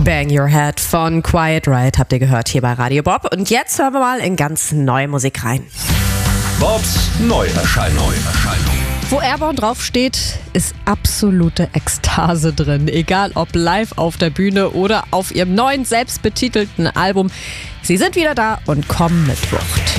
Bang Your Head von Quiet Riot habt ihr gehört hier bei Radio Bob. Und jetzt hören wir mal in ganz neue Musik rein. Bobs Neuerscheinung. Wo Airborne draufsteht, ist absolute Ekstase drin. Egal ob live auf der Bühne oder auf ihrem neuen, selbstbetitelten Album. Sie sind wieder da und kommen mit Wucht.